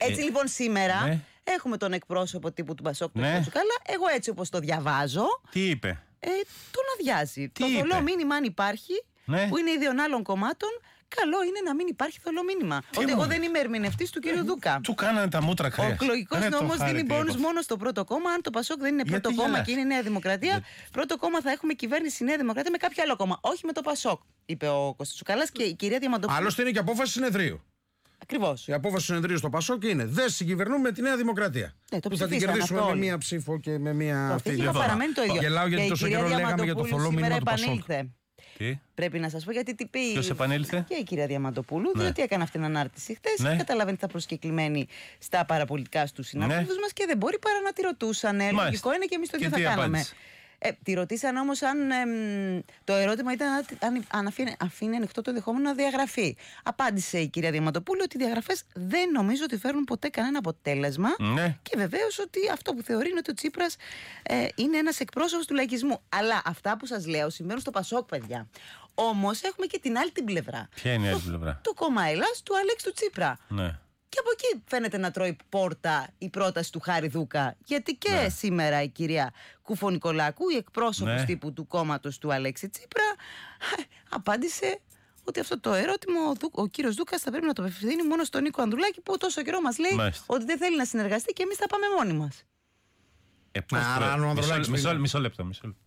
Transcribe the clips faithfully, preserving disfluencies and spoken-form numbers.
Έτσι λοιπόν σήμερα ναι. έχουμε τον εκπρόσωπο τύπου του Πασόκ, του ναι. Τσουκάλα. Εγώ έτσι όπως το διαβάζω. Τι είπε? Ε, τον αδειάζει. Τι το είπε? θολό μήνυμα, αν υπάρχει, ναι. που είναι ίδιων άλλων κομμάτων, καλό είναι να μην υπάρχει θολό μήνυμα. Τι ότι εγώ δεν είμαι ερμηνευτής του κύριου Δούκα. Του κάνανε τα μούτρα κρέας. Ο εκλογικός νόμος δίνει μπόνους μόνο στο πρώτο κόμμα. Αν το Πασόκ δεν είναι πρώτο κόμμα γελάς? Και είναι η Νέα Δημοκρατία, Για... πρώτο κόμμα θα έχουμε κυβέρνηση Νέα Δημοκρατία με κάποιο άλλο κόμμα. Όχι με το Πασόκ, είπε ο Κώστας Τσουκαλάς και η κυρία Διαμαντοπούλου. Άλλωστε είναι και απόφαση συνεδρίου. Ακριβώς. Η απόφαση του συνεδρίου στο Πασόκ είναι δεν συγκυβερνούμε με τη Νέα Δημοκρατία. Ναι, το που θα την κερδίσουμε με μία ψήφο και με μία. Το αφήγημα παραμένει το ίδιο. Γελάω γιατί τόσο καιρό λέγαμε για το θολό μήνυμα του Πασόκ. Τι? Πρέπει να σας πω γιατί τι πει. Ποιος επανήλθε? Και η κυρία Διαμαντοπούλου, ναι. διότι έκανε αυτή την ανάρτηση χτες. Ναι. Καταλαβαίνει ότι θα προσκεκλημένη στα παραπολιτικά στους συναδέλφους ναι. μας και δεν μπορεί παρά να τη ρωτούσαν. Λογικό είναι και εμείς το ίδιο θα κάναμε. Ε, τη ρωτήσαν όμως αν ε, το ερώτημα ήταν αν, αν αφήνει, αφήνει ανοιχτό το ενδεχόμενο να διαγραφεί. Απάντησε η κυρία Διαμαντοπούλου ότι οι διαγραφές δεν νομίζω ότι φέρουν ποτέ κανένα αποτέλεσμα ναι. και βεβαίως ότι αυτό που θεωρεί είναι ότι ο Τσίπρας ε, είναι ένας εκπρόσωπος του λαϊκισμού. Αλλά αυτά που σας λέω συμβαίνουν στο Πασόκ, παιδιά. Όμως έχουμε και την άλλη την πλευρά. Ποια είναι η άλλη το, πλευρά? Το κόμμα Ελλάς του Αλέξη του Τσίπρα. Ναι. Και από εκεί φαίνεται να τρώει πόρτα η πρόταση του Χάρη Δούκα. Γιατί και ναι. σήμερα η κυρία Κουφο-Νικολάκου, η εκπρόσωπος ναι. τύπου του κόμματος του Αλέξη Τσίπρα, απάντησε ότι αυτό το ερώτημα ο, Δου, ο κύριος Δούκας θα πρέπει να το απευθύνει μόνο στον Νίκο Ανδρουλάκη, που τόσο καιρό μας λέει Μάλιστα. ότι δεν θέλει να συνεργαστεί και εμείς θα πάμε μόνοι μας. Ε, Άρα, μισό, μισό, μισό, μισό λεπτό, μισό λεπτό.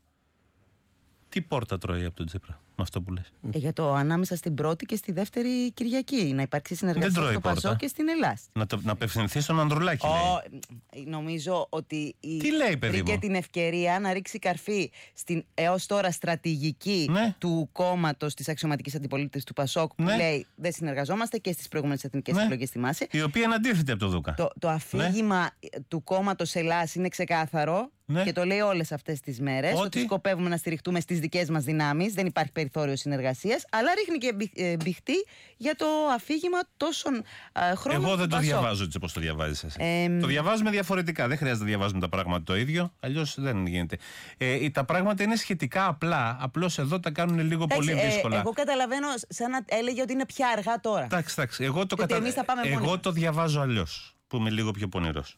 Τι πόρτα τρώει από τον Τσίπρα με αυτό που λες? Ε, για το ανάμεσα στην πρώτη και στη δεύτερη Κυριακή. Να υπάρξει συνεργασία στο Πασόκ και στην Ελλάδα. Να, το, να απευθυνθεί στον Ανδρουλάκη. Oh, νομίζω ότι η Τι λέει, παιδί βρήκε μου? την ευκαιρία να ρίξει καρφί στην έως τώρα στρατηγική ναι. του κόμματος της αξιωματικής αντιπολίτευσης του Πασόκ που ναι. λέει δεν συνεργαζόμαστε και στις προηγούμενες εθνικές ναι. εκλογές στη Μάση. Η οποία είναι αντίθετη από το Δούκα. Το, το αφήγημα ναι. του κόμματος Ελλάς είναι ξεκάθαρο. Ναι. Και το λέει όλες αυτές τις μέρες ότι... ότι σκοπεύουμε να στηριχτούμε στις δικές μας δυνάμεις, δεν υπάρχει περιθώριο συνεργασίας, αλλά ρίχνει και μπιχτή για το αφήγημα τόσων α, χρόνων. Εγώ δεν το Πασόκ. διαβάζω έτσι όπως το διαβάζεις εσύ. Ε, το διαβάζουμε διαφορετικά. Δεν χρειάζεται να διαβάζουμε τα πράγματα το ίδιο, αλλιώς δεν γίνεται. Ε, τα πράγματα είναι σχετικά απλά. Απλώς εδώ τα κάνουν λίγο Τάξε, πολύ δύσκολα. Ε, εγώ καταλαβαίνω, σαν να έλεγε ότι είναι πια αργά τώρα. Εντάξει, εντάξει. Εγώ το, κατα... εγώ το διαβάζω αλλιώς, που είμαι λίγο πιο πονηρός.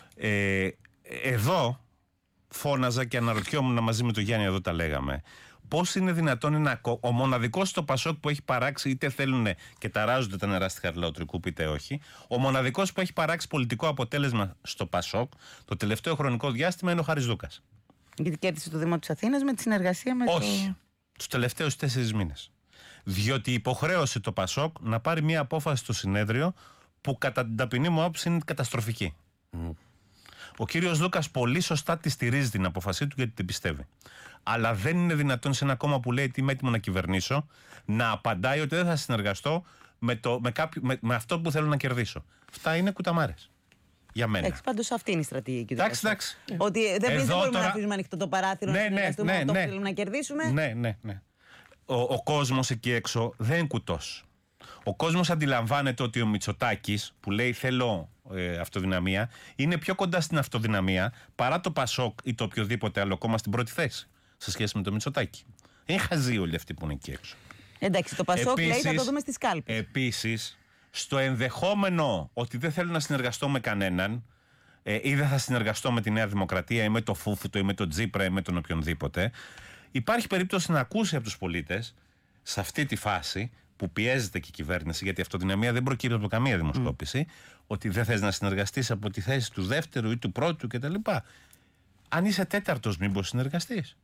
Ε, εδώ. Φώναζα και αναρωτιόμουν μαζί με τον Γιάννη, εδώ τα λέγαμε. Πώς είναι δυνατόν ένα, ο μοναδικός στο Πασόκ που έχει παράξει, είτε θέλουν και ταράζονται τα νερά στη Χαριλαού είτε όχι, ο μοναδικός που έχει παράξει πολιτικό αποτέλεσμα στο Πασόκ το τελευταίο χρονικό διάστημα είναι ο Χάρης Δούκας. Γιατί κέρδισε το Δήμο της Αθήνας με τη συνεργασία με όχι, το... τους τελευταίους τέσσερις μήνες. Διότι υποχρέωσε το Πασόκ να πάρει μια απόφαση στο συνέδριο που κατά την ταπεινή μου άποψη είναι καταστροφική. Mm. Ο κύριος Δούκας πολύ σωστά τη στηρίζει την απόφασή του γιατί την πιστεύει. Αλλά δεν είναι δυνατόν σε ένα κόμμα που λέει ότι είμαι έτοιμο να κυβερνήσω να απαντάει ότι δεν θα συνεργαστώ με, το, με, κάποιο, με, με αυτό που θέλω να κερδίσω. Αυτά είναι κουταμάρες. Για μένα. Εντάξει, πάντως αυτή είναι η στρατηγική. Εντάξει, εντάξει. Ότι δεν Εδώ μπορούμε τώρα... να αφήσουμε ανοιχτό το παράθυρο ναι, να συνεργαστούμε ναι, με ναι, αυτό ναι. που θέλουμε να κερδίσουμε. Ναι, ναι, ναι. Ο, ο κόσμος εκεί έξω δεν είναι κουτός. Ο κόσμος αντιλαμβάνεται ότι ο Μητσοτάκης που λέει θέλω ε, αυτοδυναμία είναι πιο κοντά στην αυτοδυναμία παρά το Πασόκ ή το οποιοδήποτε άλλο κόμμα στην πρώτη θέση σε σχέση με το Μητσοτάκη. Είναι χαζοί όλοι αυτοί που είναι εκεί έξω. Εντάξει, το Πασόκ επίσης, λέει θα το δούμε στις κάλπες. Επίσης, στο ενδεχόμενο ότι δεν θέλω να συνεργαστώ με κανέναν ε, ή δεν θα συνεργαστώ με τη Νέα Δημοκρατία ή με το Φούφουτο ή με τον Τσίπρα ή με τον οποιονδήποτε, υπάρχει περίπτωση να ακούσει από τους πολίτες σε αυτή τη φάση που πιέζεται και η κυβέρνηση, γιατί η αυτοδυναμία δεν προκύπτει από καμία δημοσκόπηση, mm. ότι δεν θες να συνεργαστείς από τη θέση του δεύτερου ή του πρώτου κτλ. Αν είσαι τέταρτος, μήπως συνεργαστείς?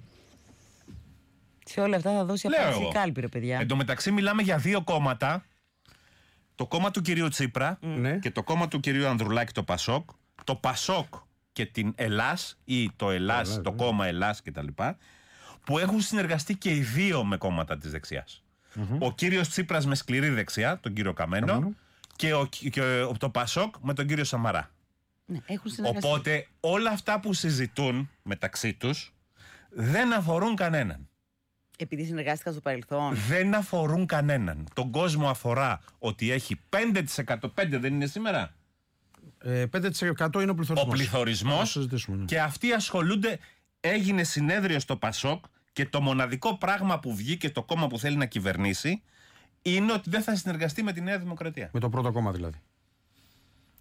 Σε όλα αυτά θα δώσει απάντηση η κάλπη, ρε παιδιά. Εν τω μεταξύ, μιλάμε για δύο κόμματα. Το κόμμα του κυρίου Τσίπρα mm. και το κόμμα του κυρίου Ανδρουλάκη, το Πασόκ. Το Πασόκ και την Ελλάς ή το Ελλάς, yeah, το yeah. κόμμα Ελλάς κτλ. Που έχουν συνεργαστεί και οι δύο με κόμματα της δεξιάς. Mm-hmm. Ο κύριος Τσίπρας με σκληρή δεξιά, τον κύριο Καμένο, mm-hmm. και, ο, και ο, το Πασόκ με τον κύριο Σαμαρά. Ναι, έχουν συνεργαστεί. Οπότε όλα αυτά που συζητούν μεταξύ τους δεν αφορούν κανέναν. Επειδή συνεργάστηκαν στο παρελθόν. Δεν αφορούν κανέναν. Τον κόσμο αφορά ότι έχει πέντε τοις εκατό, πέντε δεν είναι σήμερα. Ε, πέντε τοις εκατό είναι ο πληθωρισμός. Ο πληθωρισμός ναι. Και αυτοί ασχολούνται. Έγινε συνέδριο στο Πασόκ και το μοναδικό πράγμα που βγήκε το κόμμα που θέλει να κυβερνήσει είναι ότι δεν θα συνεργαστεί με τη Νέα Δημοκρατία. Με το πρώτο κόμμα δηλαδή.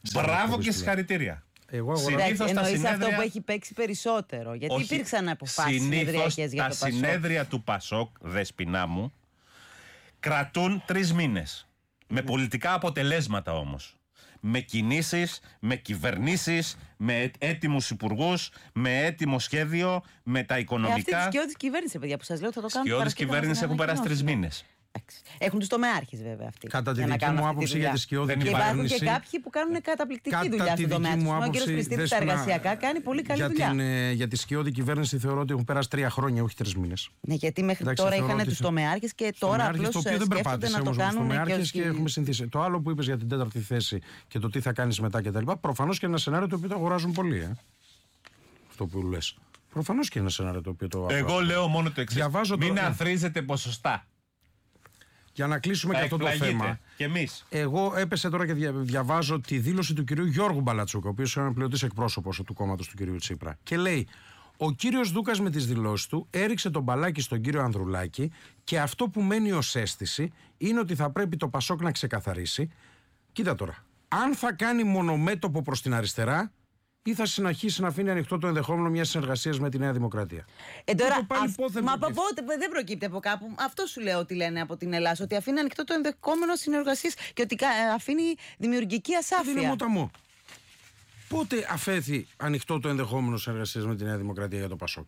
Μπράβο και συγχαρητήρια. Εγώ συνήθως τα συνέδρια... αυτό που έχει παίξει περισσότερο. Γιατί όχι, υπήρξαν αποφάσεις συνεδριακές για το Πασόκ. Τα συνέδρια του Πασόκ, Δεσποινά μου, κρατούν τρεις μήνες. Με πολιτικά αποτελέσματα όμως. Με κινήσεις, με κυβερνήσεις, με έτοιμους υπουργούς, με έτοιμο σχέδιο, με τα οικονομικά. Ε, αυτή τη σκιώδης κυβέρνηση, παιδιά, που σας λέω θα το κάνουν. Σκιώδης κυβέρνηση έχουν περάσει τρεις μήνες. Έχουν τους τομεάρχες βέβαια αυτοί. Κατά τη δική μου άποψη για τη σκιώδη κυβέρνηση. Και υπάρχουν και κάποιοι που κάνουν καταπληκτική δουλειά στον τομέα τους. Ο κύριος Χριστίδης τα εργασιακά κάνει πολύ καλή δουλειά. Για τη σκιώδη κυβέρνηση θεωρώ ότι έχουν περάσει τρία χρόνια, όχι τρεις μήνες. Ναι, γιατί μέχρι τώρα είχαν τους τομεάρχες και τώρα απλώς σκέφτονται να το κάνουν. Και έχουμε συνηθίσει. Το άλλο που είπες για την τέταρτη θέση και το τι θα κάνεις μετά κτλ. Προφανώς και ένα σενάριο το οποίο το αγοράζουν πολλοί. Αυτό που λες. Προφανώς και ένα σενάριο το οποίο το αγοράζουν. Εγώ λέω μόνο το εξής. Μην αθροίζετε ποσοστά. Για να κλείσουμε και αυτό το θέμα. Και εμείς. Εγώ έπεσε τώρα και διαβάζω τη δήλωση του κυρίου Γιώργου Μπαλατσούκα, ο οποίος είναι αναπληρωτής εκπρόσωπος του κόμματος του κυρίου Τσίπρα. Και λέει: ο κύριος Δούκας με τις δηλώσεις του έριξε τον μπαλάκι στον κύριο Ανδρουλάκη και αυτό που μένει ως αίσθηση είναι ότι θα πρέπει το Πασόκ να ξεκαθαρίσει. Κοίτα τώρα. Αν θα κάνει μονομέτωπο προς την αριστερά ή θα συνεχίσει να αφήνει ανοιχτό το ενδεχόμενο μιας συνεργασίας με τη Νέα Δημοκρατία. Ε, τώρα, αυ... Μα από πότε δεν προκύπτει από κάπου. Αυτό σου λέω ότι λένε από την Ελλάδα, ότι αφήνει ανοιχτό το ενδεχόμενο συνεργασίας και ότι αφήνει δημιουργική ασάφεια. Είναι μοταμό. Πότε αφέθη ανοιχτό το ενδεχόμενο συνεργασίας με τη Νέα Δημοκρατία για το Πασόκ?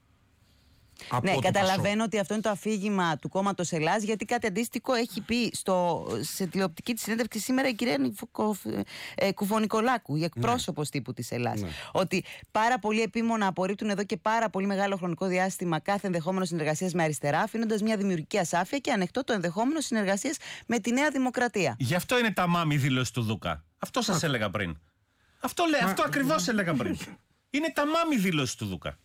Ναι, καταλαβαίνω Πασόκ. Ότι αυτό είναι το αφήγημα του κόμματος Ελλάς, γιατί κάτι αντίστοιχο έχει πει στο, σε τηλεοπτική της συνέντευξη σήμερα η κυρία ε, Κουφονικολάκου, η εκπρόσωπος ναι. τύπου της Ελλάς. Ναι. Ότι πάρα πολλοί επίμονα απορρίπτουν εδώ και πάρα πολύ μεγάλο χρονικό διάστημα κάθε ενδεχόμενο συνεργασίας με αριστερά, αφήνοντας μια δημιουργική ασάφεια και ανοιχτό το ενδεχόμενο συνεργασίας με τη Νέα Δημοκρατία. Γι' αυτό είναι τα μάμη δήλωση του Δούκα. Αυτό σας έλεγα πριν. Αυτό, λέ, αυτό ακριβώς έλεγα πριν. Είναι τα μάμη δήλωση του Δούκα.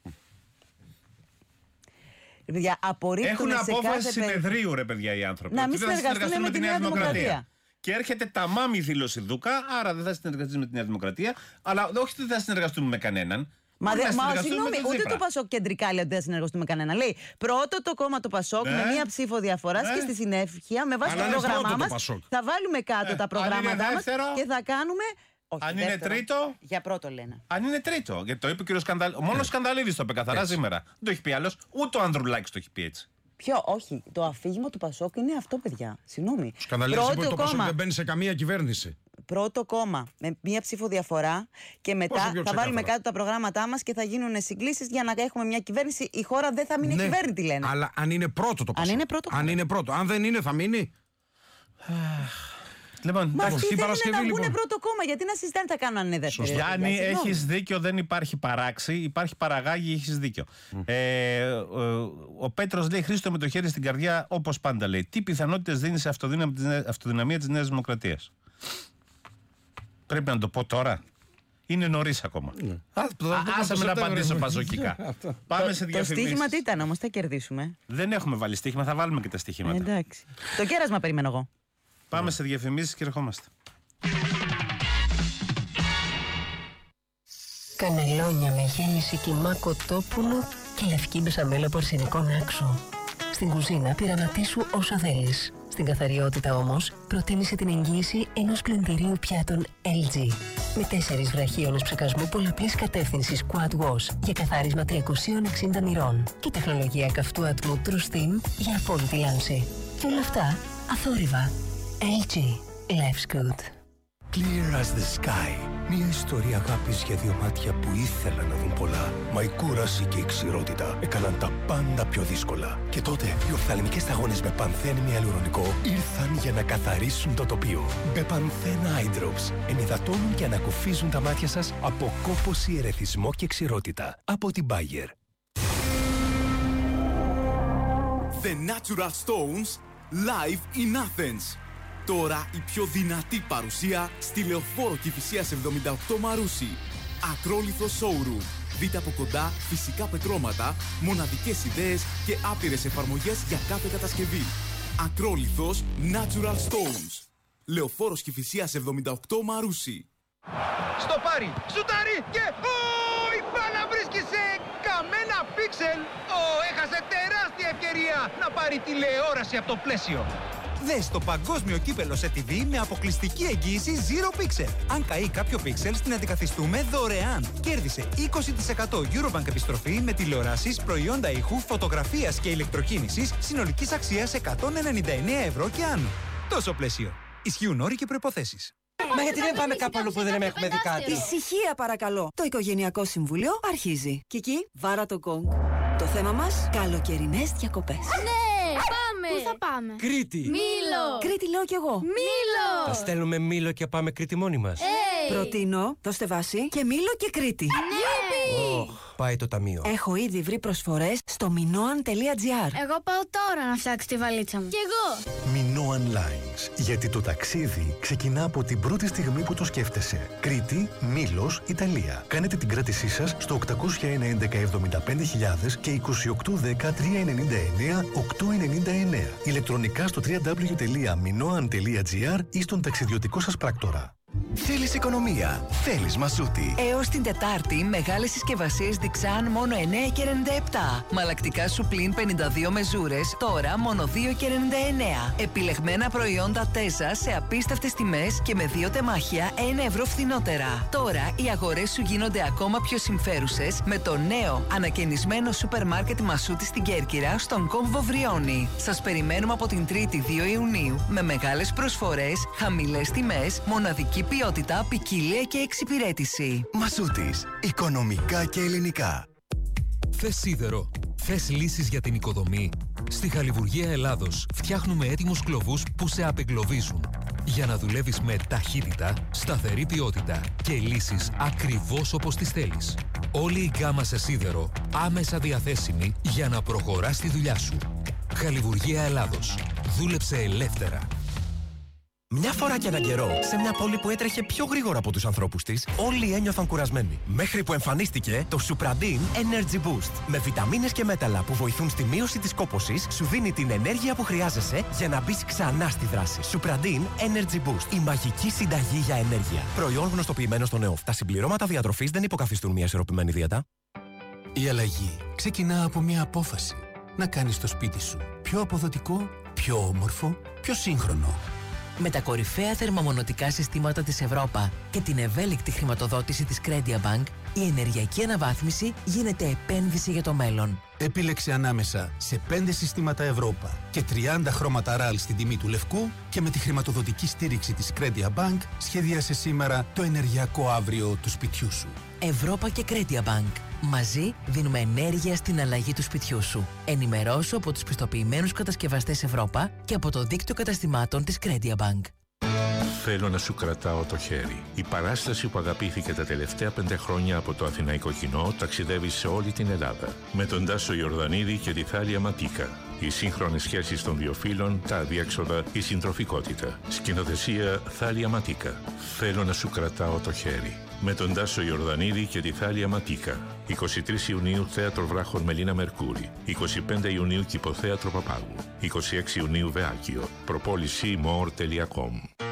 Παιδιά, έχουν απόφαση συνεδρίου, παι... ρε παιδιά, οι άνθρωποι. Να μην συνεργαστούν με τη Νέα Δημοκρατία. Δημοκρατία. Και έρχεται τα μάμη δήλωση Δούκα, άρα δεν θα συνεργαστούν με τη Νέα Δημοκρατία, αλλά όχι ότι δεν θα συνεργαστούν με κανέναν. Μα, δε, μα συγγνώμη, ούτε το Πασόκ κεντρικά λέει ότι δεν θα συνεργαστούν με κανέναν. Λέει πρώτο το κόμμα το Πασόκ ναι. με μία ψήφο διαφορά ναι. και στη συνέχεια με βάση το πρόγραμμά μας θα βάλουμε κάτω ε, τα προγράμματά μας και θα κάνουμε. Όχι, αν δεύτερο, είναι τρίτο. Για πρώτο λένε. Αν είναι τρίτο. Γιατί το είπε ο κύριο Σκανδαλίδης. Μόνο ο Σκανδαλίδης το είπε καθαρά έτσι. Σήμερα. Δεν το έχει πει άλλος. Ούτε ο Ανδρουλάκης το έχει πει έτσι. Ποιο, όχι. Το αφήγημα του Πασόκ είναι αυτό, παιδιά. Συγγνώμη. Ο Σκανδαλίδης είπε ότι το Πασόκ δεν μπαίνει σε καμία κυβέρνηση. Πρώτο κόμμα με μία ψήφο διαφορά και μετά θα βάλουμε κάτω τα προγράμματά μας και θα γίνουν συγκλήσεις για να έχουμε μια κυβέρνηση. Η χώρα δεν θα μείνει ναι, κυβέρνητη, λένε. Αλλά αν είναι πρώτο το Πασόκ. Αν είναι πρώτο. Αν, είναι πρώτο. αν δεν είναι, θα μείνει. Λοιπόν, μα αυτοί θέλουν να βγουν λοιπόν. πρώτο κόμμα, γιατί να συζητάνε θα κάνουν αν είναι δεύτερο. Γιάννη, έχεις δίκιο, δεν υπάρχει παράξη, υπάρχει παραγάγη, έχεις δίκιο. Mm. Ε, ο, ο Πέτρος λέει: Χρήστο με το χέρι στην καρδιά, όπως πάντα λέει. Τι πιθανότητες δίνει σε αυτοδυναμία της Νέας Δημοκρατίας? Πρέπει να το πω τώρα. Είναι νωρίς ακόμα. Mm. Α, άσε με να απαντήσω παζοκικά. Πάμε σε διαφημίσεις. Το στοίχημα τι ήταν όμως, θα κερδίσουμε. Δεν έχουμε βάλει στοίχημα, θα βάλουμε και τα στοίχηματα. Εντάξει. Το κέρασμα περιμένω εγώ. Πάμε σε διαφημίσεις και ερχόμαστε. Κανελόνια με γέμιση κιμά κοτόπουλο και λευκή μπεσαμέλα από αρσενικό άξο. Στην κουζίνα πειραματίσου όσο θέλεις. Στην καθαριότητα όμως προτίμησε την εγγύηση ενός πλυντηρίου πιάτων ελ τζι. Με τέσσερις βραχίονες ψεκασμού πολλαπλής κατεύθυνσης Quad Wash για καθάρισμα τριακόσια εξήντα μοιρών και τεχνολογία καυτού ατμού True Steam για απόλυτη λάμψη. Και όλα αυτά αθόρυβα. ελ τζι. Life's good. Clear as the sky. Μια ιστορία αγάπης για δύο μάτια που ήθελαν να δουν πολλά. Μα η κούραση και η ξηρότητα έκαναν τα πάντα πιο δύσκολα. Και τότε οι οφθαλμικές σταγόνες με πανθέν υαλουρονικό ήρθαν για να καθαρίσουν το τοπίο. Μπεπανθέν Eye Drops ενυδατώνουν και ανακουφίζουν τα μάτια σας από κόπωση, ερεθισμό και ξηρότητα. Από την Bayer. The Natural Stones live in Athens. Τώρα η πιο δυνατή παρουσία στη Λεωφόρο Κηφισίας εβδομήντα οκτώ Μαρούσι. Ακρόλιθο showroom. Δείτε από κοντά φυσικά πετρώματα, μοναδικές ιδέες και άπειρες εφαρμογές για κάθε κατασκευή. Ακρόλιθος Natural Stones. Λεωφόρος Κηφισίας εβδομήντα οκτώ Μαρούσι. Στο πάρει, σουτάρει και ο, η μπάλα βρίσκει σε καμένα πίξελ. Ο, έχασε τεράστια ευκαιρία να πάρει τηλεόραση από το πλαίσιο. Δες το παγκόσμιο κύπελο σε τι βι με αποκλειστική εγγύηση Zero Pixel. Αν καεί κάποιο πίξελ, την αντικαθιστούμε δωρεάν. Κέρδισε είκοσι τοις εκατό Eurobank επιστροφή με τηλεοράσεις, προϊόντα ήχου, φωτογραφίας και ηλεκτροκίνησης συνολικής αξίας εκατόν ενενήντα εννέα ευρώ και άνω. Τόσο πλαίσιο. Ισχύουν όροι και προϋποθέσεις. Μα γιατί δεν πάμε κάπου αλλού που δεν έχουμε δει κάτι? Ησυχία παρακαλώ. Το Οικογενειακό Συμβούλιο αρχίζει. Κική, βάρα το γκονγκ. Το θέμα μας, καλοκαιρινές διακοπές. Ναι, πάμε! Πού θα πάμε? Κρήτη! Μήλο! Κρήτη λέω κι εγώ. Μήλο! Θα στέλνουμε Μήλο και πάμε Κρήτη μόνοι μας. Hey. Προτείνω, δώστε βάση και Μήλο και Κρήτη. Ναι! Oh, πάει το ταμείο. Έχω ήδη βρει προσφορές στο μινόαν τελεία τζι άρ. Εγώ πάω τώρα να φτιάξω τη βαλίτσα μου. Κι εγώ! Minoan Lines. Γιατί το ταξίδι ξεκινά από την πρώτη στιγμή που το σκέφτεσαι. Κρήτη, Μήλος, Ιταλία. Κάνετε την κράτησή σας στο οκτακόσια ένα έντεκα εβδομήντα πέντε χιλιάδες και είκοσι οκτώ δέκα τριακόσια ενενήντα εννέα οκτακόσια ενενήντα εννέα. Ηλεκτρονικά στο double-u double-u double-u τελεία minoan τελεία τζι άρ ή στον ταξιδιωτικό σας πράκτορα. Θέλεις οικονομία, θέλεις Μασούτη. Έως την Τετάρτη, μεγάλες συσκευασίες Dixan μόνο εννέα και ενενήντα επτά. Μαλακτικά σου πλην πενήντα δύο μεζούρες, τώρα μόνο δύο και ενενήντα εννέα. Επιλεγμένα προϊόντα Τέζα σε απίστευτες τιμές και με δύο τεμάχια ένα ευρώ φθηνότερα. Τώρα οι αγορές σου γίνονται ακόμα πιο συμφέρουσες με το νέο ανακαινισμένο σούπερ μάρκετ Μασούτη στην Κέρκυρα, στον κόμβο Βριώνη. Σας περιμένουμε από την Τρίτη δύο Ιουνίου με μεγάλες προσφορές, χαμηλές τιμές, μοναδική ποιότητα, ποικιλία και εξυπηρέτηση. Μασούτης. Οικονομικά και ελληνικά. Θες σίδερο? Θες λύσεις για την οικοδομή? Στη Χαλιβουργία Ελλάδος φτιάχνουμε έτοιμους κλωβούς που σε απεγκλωβίζουν. Για να δουλεύεις με ταχύτητα, σταθερή ποιότητα και λύσεις ακριβώς όπως τις θέλεις. Όλη η γκάμα σε σίδερο άμεσα διαθέσιμη για να προχωράς τη δουλειά σου. Χαλιβουργία Ελλάδος. Δούλεψε ελεύθερα. Μια φορά και έναν καιρό, σε μια πόλη που έτρεχε πιο γρήγορα από τους ανθρώπους της, όλοι ένιωθαν κουρασμένοι. Μέχρι που εμφανίστηκε το Supradin Energy Boost. Με βιταμίνες και μέταλλα που βοηθούν στη μείωση της κόπωσης, σου δίνει την ενέργεια που χρειάζεσαι για να μπεις ξανά στη δράση. Supradin Energy Boost. Η μαγική συνταγή για ενέργεια. Προϊόν γνωστοποιημένο στον ΕΟΦ. Τα συμπληρώματα διατροφής δεν υποκαθιστούν μια ισορροπημένη δίαιτα. Η αλλαγή ξεκινά από μια απόφαση. Να κάνεις το σπίτι σου πιο αποδοτικό, πιο όμορφο, πιο σύγχρονο. Με τα κορυφαία θερμομονωτικά συστήματα της Ευρώπα και την ευέλικτη χρηματοδότηση της Credia Bank, η ενεργειακή αναβάθμιση γίνεται επένδυση για το μέλλον. Επίλεξε ανάμεσα σε πέντε συστήματα Ευρώπα και τριάντα χρώματα ραλ στην τιμή του λευκού και με τη χρηματοδοτική στήριξη της Credia Bank σχεδίασε σήμερα το ενεργειακό αύριο του σπιτιού σου. Ευρώπα και Credia Bank. Μαζί δίνουμε ενέργεια στην αλλαγή του σπιτιού σου. Ενημερώσου από τους πιστοποιημένους κατασκευαστές Ευρώπα και από το δίκτυο καταστημάτων της Credia Bank. Θέλω να σου κρατάω το χέρι. Η παράσταση που αγαπήθηκε τα τελευταία πέντε χρόνια από το αθηναϊκό κοινό ταξιδεύει σε όλη την Ελλάδα. Με τον Τάσο Ιορδανίδη και τη Θάλια Ματίκα. Οι σύγχρονες σχέσεις των δύο φύλων, τα αδιέξοδα, η συντροφικότητα. Σκηνοθεσία Θάλια Ματίκα. Θέλω να σου κρατάω το χέρι. Με τον Τάσο Ιορδανίδη και τη Θάλια Ματίκα. εικοστή τρίτη Ιουνίου Θέατρο Βράχων Μελίνα Μερκούρη. εικοστή πέμπτη Ιουνίου Κηποθέατρο Παπάγου. εικοστή έκτη Ιουνίου Βεάκιο. Προπόληση more τελεία com.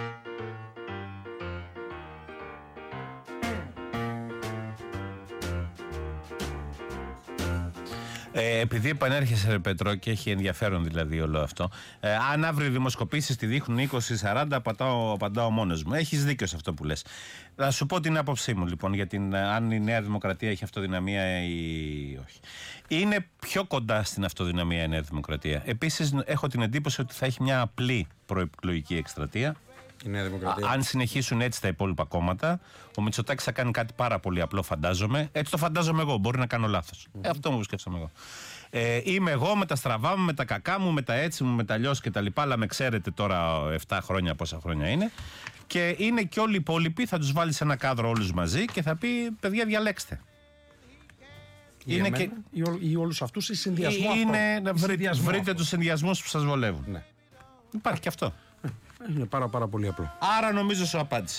Ε, επειδή επανέρχεσαι, ρε Πέτρο, και έχει ενδιαφέρον δηλαδή όλο αυτό. Ε, αν αύριο οι δημοσκοπήσεις τη δείχνουν είκοσι σαράντα, απαντάω, απαντάω μόνος μου. Έχεις δίκιο σε αυτό που λες. Θα σου πω την άποψή μου λοιπόν για την, αν η Νέα Δημοκρατία έχει αυτοδυναμία ή όχι. Είναι πιο κοντά στην αυτοδυναμία η Νέα Δημοκρατία. Επίσης, έχω την εντύπωση ότι θα έχει μια απλή προεκλογική εκστρατεία. Η Νέα Δημοκρατία. Αν συνεχίσουν έτσι τα υπόλοιπα κόμματα, ο Μητσοτάκης θα κάνει κάτι πάρα πολύ απλό, φαντάζομαι. Έτσι το φαντάζομαι εγώ. Μπορεί να κάνω λάθος. Mm-hmm. Ε, αυτό μου σκέφτομαι εγώ. Ε, είμαι εγώ με τα στραβά μου, με τα κακά μου, με τα έτσι μου, με τα αλλιώς κτλ. Αλλά με ξέρετε τώρα επτά χρόνια πόσα χρόνια είναι. Και είναι και όλοι οι υπόλοιποι, θα τους βάλει σε ένα κάδρο όλους μαζί και θα πει: παιδιά, διαλέξτε. Ή, είναι και... ή, ό, ή όλους αυτούς οι συνδυασμοί. Είναι να βρείτε, βρείτε τους συνδυασμούς που σας βολεύουν. Ναι. Υπάρχει και αυτό. Είναι πάρα, πάρα πολύ απλό. Άρα νομίζω σου απάντησα.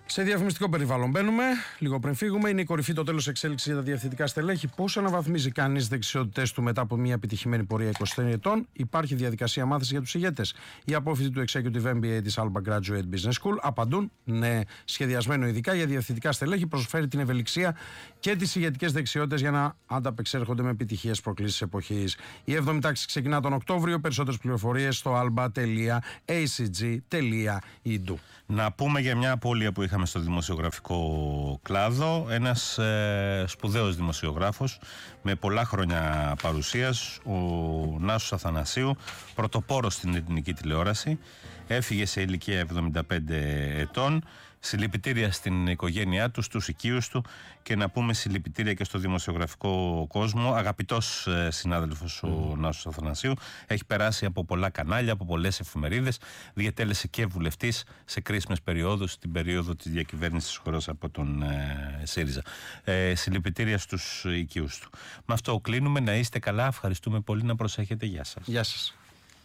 Σε διαφημιστικό περιβάλλον μπαίνουμε. Λίγο πριν φύγουμε, είναι η κορυφή το τέλος εξέλιξη για τα διευθυντικά στελέχη. Πώς αναβαθμίζει κανείς δεξιότητές του μετά από μια επιτυχημένη πορεία είκοσι ετών. Υπάρχει διαδικασία μάθησης για τους ηγέτες. Οι απόφοιτοι του Executive εμ μπι έι της Alba Graduate Business School απαντούν ναι. Σχεδιασμένο ειδικά για διευθυντικά στελέχη, προσφέρει την ευελιξία και τις ηγετικές δεξιότητες για να ανταπεξέρχονται με επιτυχίες προκλήσεις εποχής. Η έβδομη τάξη ξεκινά τον Οκτώβριο. Περισσότερες πληροφορίες στο alba τελεία a c g τελεία e d u. Να πούμε για μια απώλεια που είχαμε στο δημοσιογραφικό κλάδο. Ένας ε, σπουδαίος δημοσιογράφος με πολλά χρόνια παρουσίας, ο Νάσος Αθανασίου, πρωτοπόρος στην ελληνική τηλεόραση. Έφυγε σε ηλικία εβδομήντα πέντε ετών. Συλληπιτήρια στην οικογένειά του, στους οικείους του, και να πούμε συλληπιτήρια και στο δημοσιογραφικό κόσμο. Αγαπητός ε, συνάδελφος ο mm. Νάσος Αθανασίου. Έχει περάσει από πολλά κανάλια, από πολλές εφημερίδες. Διετέλεσε και βουλευτής σε κρίσιμες περιόδους, την περίοδο της διακυβέρνησης της χώρας από τον ε, ΣΥΡΙΖΑ. Ε, συλληπιτήρια στους οικείους του. Με αυτό κλείνουμε. Να είστε καλά. Ευχαριστούμε πολύ. Να προσέχετε. Γεια σας. Γεια σας.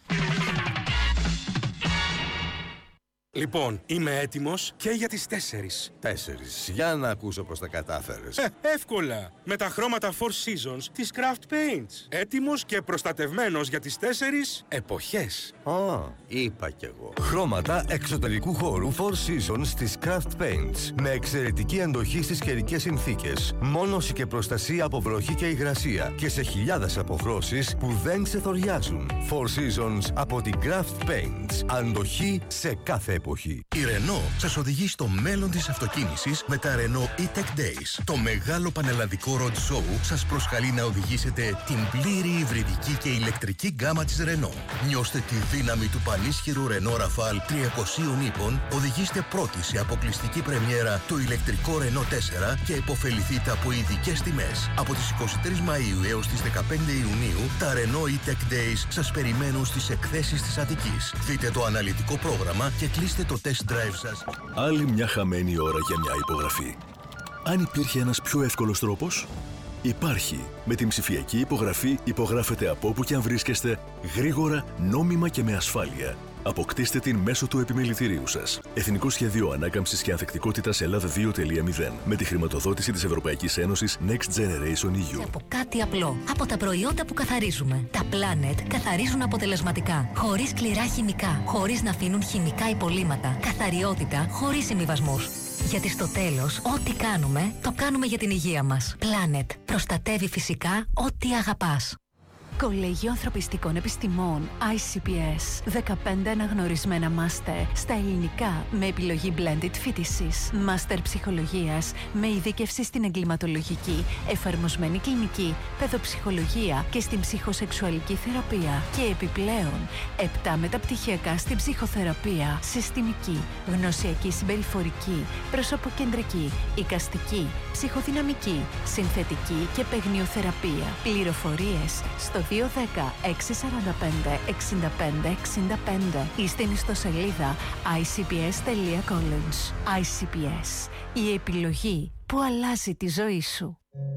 Λοιπόν, είμαι έτοιμος και για τις τέσσερις. Τέσσερις. Για να ακούσω πώς τα κατάφερες. Ε, εύκολα. Με τα χρώματα Four Seasons της Craft Paints. Έτοιμος και προστατευμένος για τις τέσσερις εποχές. Α, είπα κι εγώ. Χρώματα εξωτερικού χώρου Four Seasons της Craft Paints. Με εξαιρετική αντοχή στις καιρικές συνθήκες. Μόνωση και προστασία από βροχή και υγρασία. Και σε χιλιάδες αποχρώσεις που δεν ξεθοριάζουν. Four Seasons από την Craft Paints. Αντοχή σε κάθε εποχή. Η Renault σας οδηγεί στο μέλλον της αυτοκίνησης με τα Renault E-Tech Days. Το μεγάλο πανελλαδικό road show σας προσκαλεί να οδηγήσετε την πλήρη υβριδική και ηλεκτρική γκάμα της Renault. Νιώστε τη δύναμη του πανίσχυρου Renault Rafale τριακοσίων ύπων, οδηγήστε πρώτοι σε αποκλειστική πρεμιέρα το ηλεκτρικό Renault τέσσερα και υποφεληθείτε από ειδικές τιμές. Από τις εικοστή τρίτη Μαΐου έως τις δεκαπέντε Ιουνίου, τα Renault E-Tech Days σας περιμένουν στις εκθέσεις της Αττικής. Δείτε το αναλυτικό πρόγραμμα και κλείστε το test drive σας. Άλλη μια χαμένη ώρα για μια υπογραφή. Αν υπήρχε ένας πιο εύκολος τρόπος, υπάρχει. Με την ψηφιακή υπογραφή υπογράφετε από όπου και αν βρίσκεστε, γρήγορα, νόμιμα και με ασφάλεια. Αποκτήστε την μέσω του επιμελητηρίου σας. Εθνικό Σχέδιο Ανάκαμψης και Ανθεκτικότητας Ελλάδα δύο τελεία μηδέν. Με τη χρηματοδότηση της Ευρωπαϊκής Ένωσης Next Generation ι γιου. Από κάτι απλό. Από τα προϊόντα που καθαρίζουμε. Τα Planet καθαρίζουν αποτελεσματικά. Χωρίς σκληρά χημικά. Χωρίς να αφήνουν χημικά υπολείμματα. Καθαριότητα χωρίς συμβιβασμούς. Γιατί στο τέλος, ό,τι κάνουμε, το κάνουμε για την υγεία μας. Planet. Προστατεύει φυσικά ό,τι αγαπάς. Κολέγιο Ανθρωπιστικών Επιστημών άι σι πι ες. δεκαπέντε αναγνωρισμένα μάστερ στα ελληνικά με επιλογή blended φοιτησης. Μάστερ ψυχολογίας με ειδίκευση στην εγκληματολογική, εφαρμοσμένη κλινική, παιδοψυχολογία και στην ψυχοσεξουαλική θεραπεία. Και επιπλέον, επτά μεταπτυχιακά στην ψυχοθεραπεία, συστημική, γνωσιακή συμπεριφορική, προσωποκεντρική, εικαστική, ψυχοδυναμική, συνθετική και παιγνιοθεραπεία. Πληροφορίες στο δύο ένα μηδέν έξι τέσσερα πέντε έξι πέντε έξι πέντε ή στην ιστοσελίδα άι σι πι ες τελεία college. άι σι πι ες, η επιλογή που αλλάζει τη ζωή σου.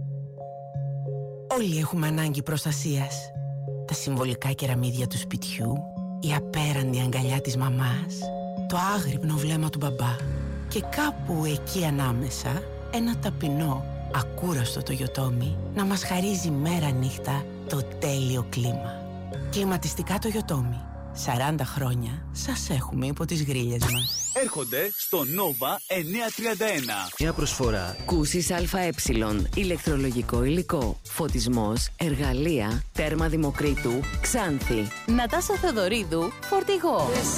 Όλοι έχουμε ανάγκη προστασίας. Τα συμβολικά κεραμίδια του σπιτιού, η απέραντη αγκαλιά της μαμάς, το άγρυπνο βλέμμα του μπαμπά και κάπου εκεί ανάμεσα ένα ταπεινό, ακούραστο το Toyotomi να μας χαρίζει μέρα νύχτα το τέλειο κλίμα. Κλιματιστικά το Toyotomi. σαράντα χρόνια σας έχουμε υπό τις γρίλες μας. Έρχονται στο Nova εννιακόσια τριάντα ένα. Μια προσφορά. Κούσης ΑΕ. Ηλεκτρολογικό υλικό. Φωτισμός. Εργαλεία. Τέρμα Δημοκρίτου. Ξάνθη. Νατάσα Θεοδωρίδου. Φορτηγό.